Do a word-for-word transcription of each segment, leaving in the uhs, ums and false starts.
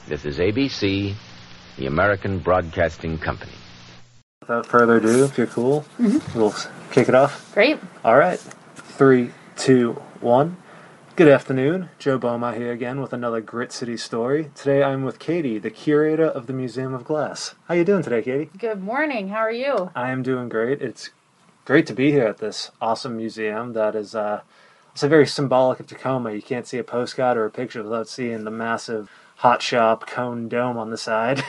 This is A B C, the American Broadcasting Company. Without further ado, if you're cool, mm-hmm. we'll kick it off. Great. All right. Three, two, one. Good afternoon. Joe Boma here again with another Grit City story. Today I'm with Katie, the curator of the Museum of Glass. How you doing today, Katie? Good morning. How are you? I am doing great. It's great to be here at this awesome museum that is uh, it's a very symbolic of Tacoma. You can't see a postcard or a picture without seeing the massive hot shop cone dome on the side.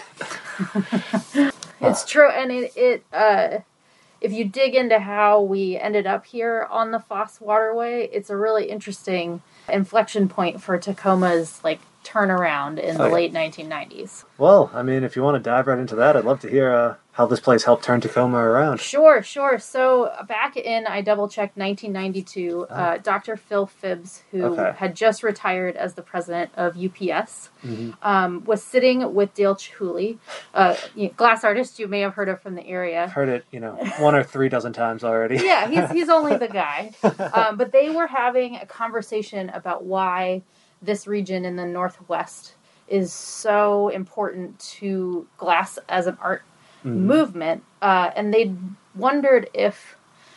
It's true, and it, it uh, if you dig into how we ended up here on the Foss Waterway, it's a really interesting inflection point for Tacoma's like turnaround in the oh, yeah. late nineteen nineties. Well, I mean, if you want to dive right into that, I'd love to hear uh, how this place helped turn Tacoma around. Sure, sure. So back in, I double-checked, nineteen ninety-two, oh. uh, Doctor Phil Phibbs, who okay. had just retired as the president of U P S, mm-hmm. um, was sitting with Dale Chihuly, a you know, glass artist you may have heard of from the area. I've heard it, you know, one or three dozen times already. Yeah, he's, he's only the guy. Um, but they were having a conversation about why this region in the Northwest is so important to glass as an art mm-hmm. movement. Uh, and they wondered if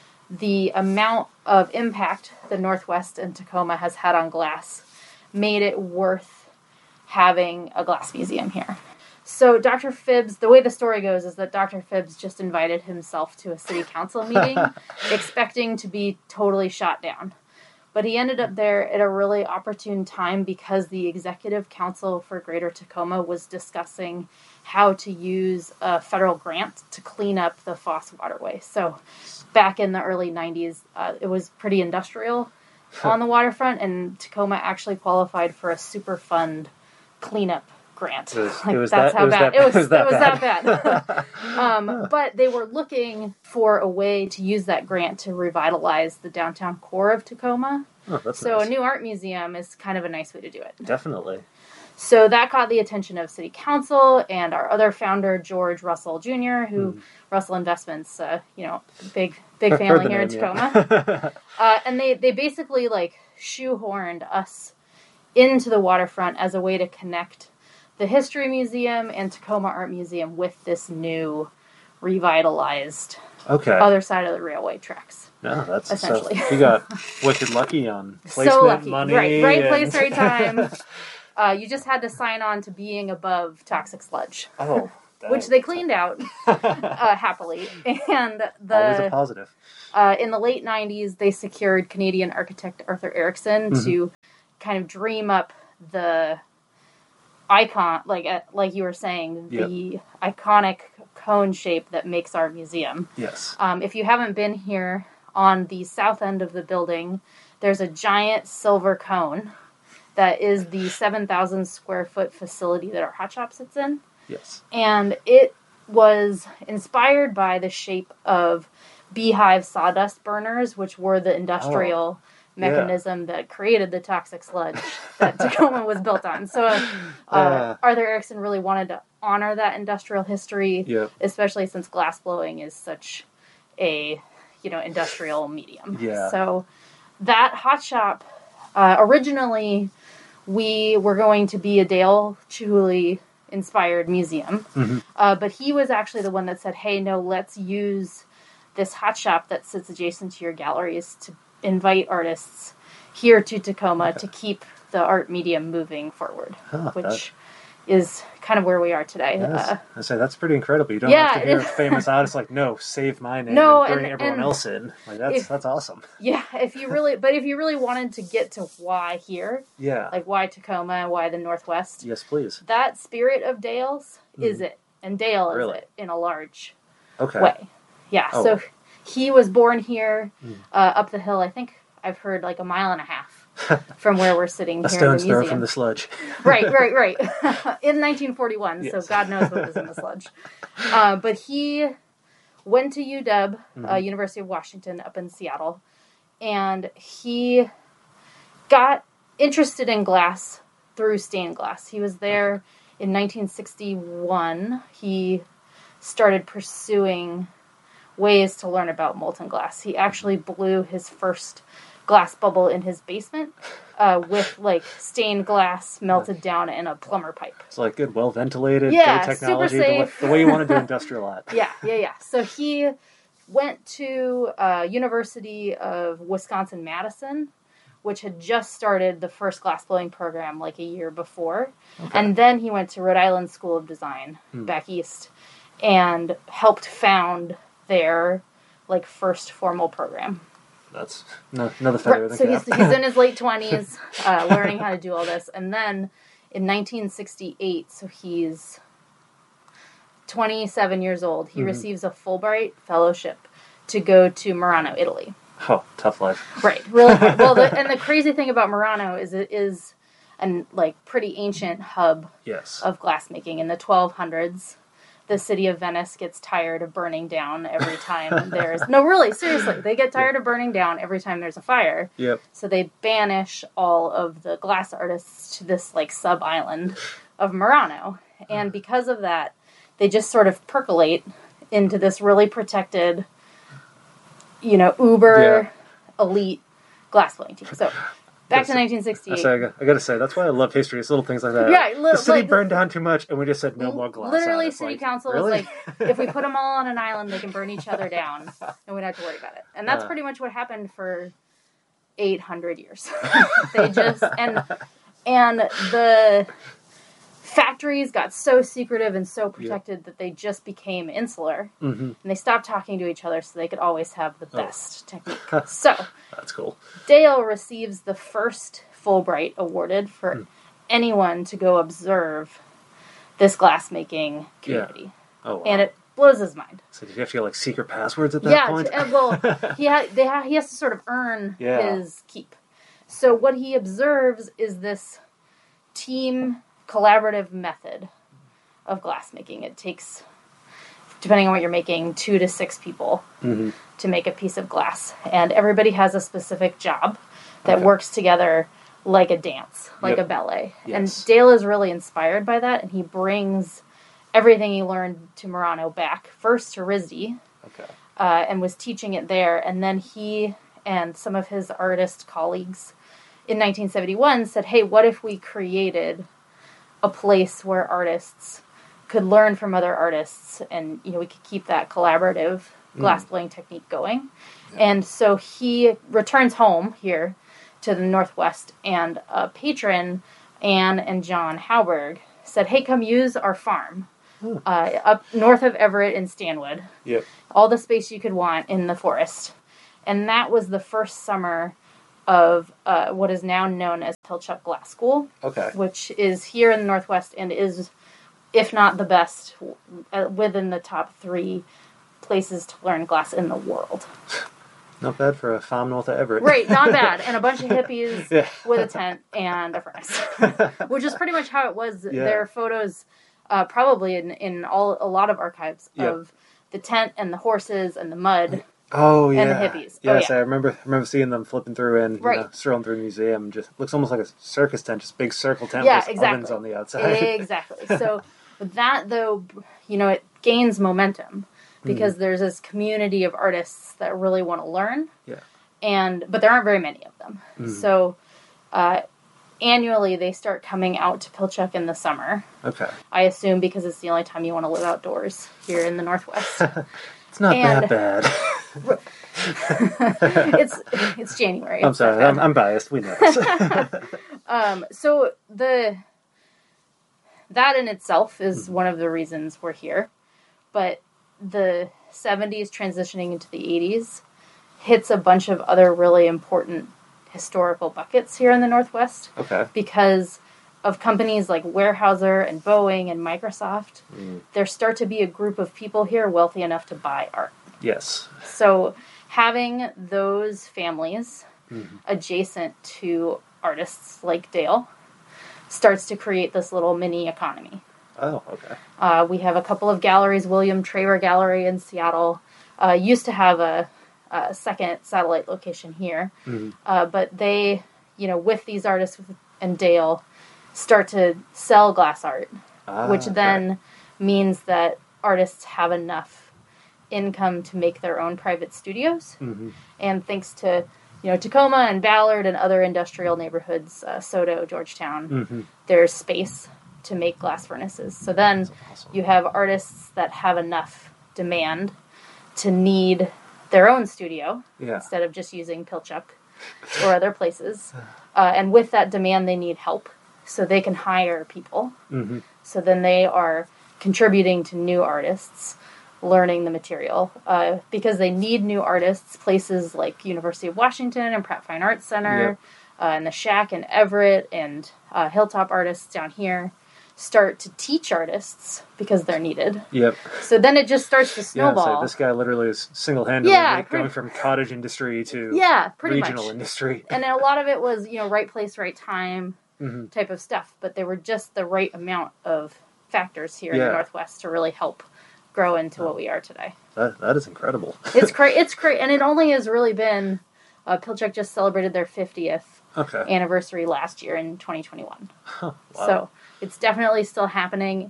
the amount of impact the Northwest and Tacoma has had on glass made it worth having a glass museum here. So Doctor Phibbs, the way the story goes is that Doctor Phibbs just invited himself to a city council meeting expecting to be totally shot down. But he ended up there at a really opportune time because the Executive Council for Greater Tacoma was discussing how to use a federal grant to clean up the Foss Waterway. So back in the early nineties, uh, it was pretty industrial on the waterfront, and Tacoma actually qualified for a Superfund cleanup grant. It was, like, it was that's that, how it was bad that, it was. It was that it was bad. that bad. um, but they were looking for a way to use that grant to revitalize the downtown core of Tacoma. Oh, that's so nice. A new art museum is kind of a nice way to do it. Definitely. So that caught the attention of City Council and our other founder, George Russell Junior, who mm. Russell Investments, uh, you know, big big family here name, in Tacoma. Yeah. uh, and they, they basically like shoehorned us into the waterfront as a way to connect the History Museum and Tacoma Art Museum with this new revitalized okay. other side of the railway tracks. No, that's essentially. So you got wicked lucky on placement, so lucky. money. Right, right and... place, right time. uh, you just had to sign on to being above toxic sludge. Oh, dang. Which they cleaned out uh, happily. And the always a positive. Uh, in the late nineties, they secured Canadian architect Arthur Erickson mm-hmm. to kind of dream up the icon, like uh, like you were saying, yep. the iconic cone shape that makes our museum. Yes. Um, if you haven't been here, on the south end of the building, there's a giant silver cone that is the seven thousand square foot facility that our hot shop sits in. Yes. And it was inspired by the shape of beehive sawdust burners, which were the industrial oh. mechanism yeah. that created the toxic sludge that Tacoma was built on. So uh, uh, Arthur Erickson really wanted to honor that industrial history, yep. especially since glass blowing is such a, you know, industrial medium. Yeah. So that hot shop, uh, originally we were going to be a Dale Chihuly inspired museum, mm-hmm. uh, but he was actually the one that said, hey, no, let's use this hot shop that sits adjacent to your galleries to invite artists here to Tacoma okay. to keep the art medium moving forward, oh, which that... is kind of where we are today. Yes. Uh, I say that's pretty incredible. You don't yeah, have to hear famous artists like, no, save my name no, and bring and, everyone and else in. Like that's if, that's awesome. Yeah, if you really, but if you really wanted to get to why here, yeah, like why Tacoma, why the Northwest, yes, please. That spirit of Dale's mm. is it, and Dale is really? it in a large okay. way. Yeah, oh. so he was born here, mm. uh, up the hill. I think I've heard like a mile and a half. From where we're sitting a here in the stone's throw museum. from the sludge. Right, right, right. In nineteen forty-one, yes. so God knows what was in the sludge. Uh, but he went to U W, mm-hmm. uh, University of Washington, up in Seattle, and he got interested in glass through stained glass. He was there okay. in nineteen sixty-one. He started pursuing ways to learn about molten glass. He actually blew his first glass bubble in his basement uh, with like stained glass melted down in a plumber pipe. It's like good, well ventilated, Yeah, good technology, super the way, safe. the way you want to do industrial at. Yeah, yeah, yeah. So he went to uh, University of Wisconsin-Madison, which had just started the first glassblowing program like a year before. Okay. And then he went to Rhode Island School of Design Hmm. back east and helped found their like first formal program. That's no, another feather in Right. the So he's, cap. he's in his late twenties, uh, learning how to do all this. And then in nineteen sixty-eight, so he's twenty-seven years old, he Mhm. receives a Fulbright fellowship to go to Murano, Italy. Oh, tough life. Right, really hard. Well, the, and the crazy thing about Murano is it is an like pretty ancient hub Yes. of glassmaking. In the twelve hundreds, the city of Venice gets tired of burning down every time there's... No, really, seriously. They get tired of burning down every time there's a fire. Yep. So they banish all of the glass artists to this like sub-island of Murano. And because of that, they just sort of percolate into this really protected, you know, uber elite glassblowing team. So back to nineteen I, sixty-eight. say, I, got, I gotta say, that's why I love history. It's little things like that. Yeah, li- the city like- burned down too much, and we just said no more glass. Literally, out. It's city like, council really? was like, if we put them all on an island, they can burn each other down, and we don't have to worry about it. And that's Uh. pretty much what happened for eight hundred years. They just and and the factories got so secretive and so protected that they just became insular, Mhm. and they stopped talking to each other so they could always have the Oh. best technique. So That's cool. Dale receives the first Fulbright awarded for Hmm. anyone to go observe this glassmaking community. Oh, wow. And it blows his mind. So did you have to get like secret passwords at that Yeah, point? t- uh, well, he, ha- they ha- he has to sort of earn Yeah. his keep. So what he observes is this team collaborative method of glassmaking. It takes, depending on what you're making, two to six people Mhm. to make a piece of glass. And everybody has a specific job that Okay. works together like a dance, like Yep. a ballet. Yes. And Dale is really inspired by that, and he brings everything he learned to Murano back, first to R I S D, Okay. uh, and was teaching it there. And then he and some of his artist colleagues in nineteen seventy-one said, hey, what if we created a place where artists could learn from other artists, and you know we could keep that collaborative glassblowing technique going. And so he returns home here to the Northwest, and a patron, Anne and John Hauberg, said, hey, come use our farm uh, up north of Everett in Stanwood. Yep. All the space you could want in the forest. And that was the first summer of uh, what is now known as Pilchuck Glass School, Okay. which is here in the Northwest and is, if not the best, uh, within the top three places to learn glass in the world. Not bad for a farm north of Everett. Right, not bad. And a bunch of hippies Yeah. with a tent and a furnace, which is pretty much how it was. Yeah. There are photos, uh, probably in, in all a lot of archives Yeah. of the tent and the horses and the mud. Oh yeah. And the hippies. Oh, Yes, yeah. I remember. I remember seeing them flipping through and you Right. know, strolling through the museum. Just looks almost like a circus tent, just big circle tent Yeah, with exactly. ovens on the outside. Exactly. So with that, though, you know, it gains momentum because Mm-hmm. there's this community of artists that really want to learn. Yeah. And but there aren't very many of them. Mm. So uh, annually, they start coming out to Pilchuck in the summer. Okay. I assume because it's the only time you want to live outdoors here in the Northwest. It's not And- that bad. it's it's January. I'm It's not sorry. bad. I'm, I'm biased. We know this. Um, so the that in itself is Mm-hmm. one of the reasons we're here, but the seventies transitioning into the eighties hits a bunch of other really important historical buckets here in the Northwest Okay. because of companies like Weyerhaeuser and Boeing and Microsoft. Mm. There start to be a group of people here wealthy enough to buy art. Yes. So having those families Mhm. adjacent to artists like Dale starts to create this little mini economy. Oh, okay. Uh, we have a couple of galleries. William Traver Gallery in Seattle uh, used to have a, a second satellite location here, Mhm. uh, but they, you know, with these artists and Dale, start to sell glass art, Ah, which okay. then means that artists have enough income to make their own private studios. Mhm. And thanks to you know, Tacoma and Ballard and other industrial neighborhoods, uh, Soto, Georgetown, Mm-hmm. there's space to make glass furnaces. So then Awesome. you have artists that have enough demand to need their own studio Yeah. instead of just using Pilchuck or other places. Uh, and with that demand, they need help. So they can hire people. Mm-hmm. So then they are contributing to new artists, learning the material. Uh, because they need new artists, places like University of Washington and Pratt Fine Arts Center, uh, and the Shack in Everett, and uh, Hilltop artists down here start to teach artists because they're needed. Yep. So then it just starts to Yeah, snowball. so this guy literally is single-handedly Yeah, like, pretty- going from cottage industry to yeah, pretty regional much. industry. And then a lot of it was, you know, right place, right time Mm-hmm. type of stuff. But there were just the right amount of factors here in Yeah. the Northwest to really help grow into what we are today. That that is incredible. It's great. It's great. And it only has really been, uh, Pilchuck just celebrated their fiftieth Okay. anniversary last year in twenty twenty-one. Huh, wow. So it's definitely still happening.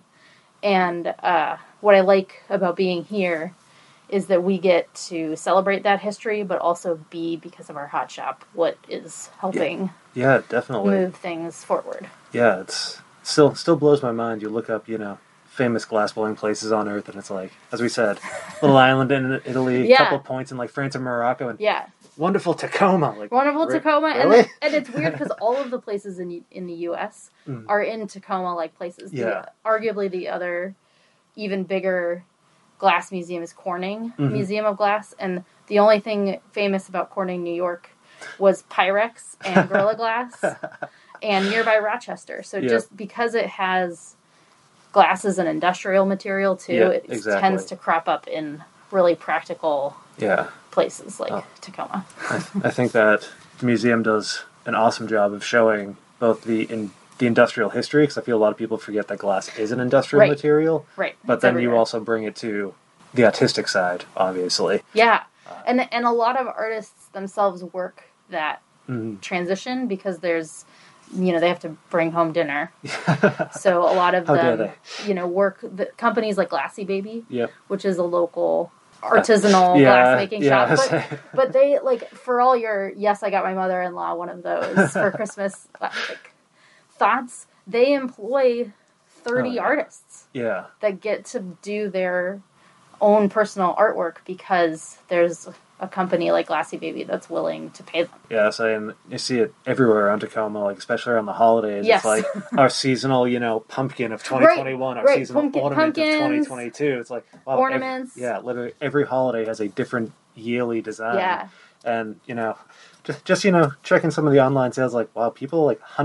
And uh, what I like about being here is that we get to celebrate that history, but also be, because of our hot shop, what is helping Yeah, definitely. move things forward. Yeah, it's still still blows my mind. You look up, you know, famous glassblowing places on Earth, and it's like, as we said, little island in Italy, Yeah. couple points in like France and Morocco, and Yeah, wonderful Tacoma. Like wonderful re- Tacoma, really? and and it's weird because all of the places in in the U S Mm. are in Tacoma-like places. The- Yeah. arguably the other, even bigger glass museum is Corning Mhm. Museum of Glass, and the only thing famous about Corning, New York, was Pyrex and Gorilla Glass, and nearby Rochester. So Yeah. just because it has glass as an industrial material too, Yeah, it exactly. tends to crop up in really practical Yeah, places like Oh. Tacoma. I, I think that the museum does an awesome job of showing both the in the industrial history, because I feel a lot of people forget that glass is an industrial Right. material, Right. but it's then you everywhere. also bring it to the artistic side, obviously. Yeah. And and a lot of artists themselves work that Mhm. transition because there's, you know, they have to bring home dinner. So a lot of How dare them, you know, work, the companies like Glassy Baby, Yep. which is a local artisanal Yeah, glass making yeah. shop. But, but they, like, for all your, yes, I got my mother-in-law one of those for Christmas, uh, like, thoughts, they employ thirty Oh, yeah. artists Yeah. that get to do their own personal artwork because there's a company like Glassy Baby that's willing to pay them. Yeah, so and you see it everywhere around Tacoma, like especially around the holidays. Yes. It's like our seasonal, you know, pumpkin of twenty twenty-one, our right, seasonal pumpkin- ornament pumpkins, of twenty twenty-two. It's like wow, ornaments. Every, yeah, literally every holiday has a different yearly design. Yeah. And you know, just just you know, checking some of the online sales, like wow, people like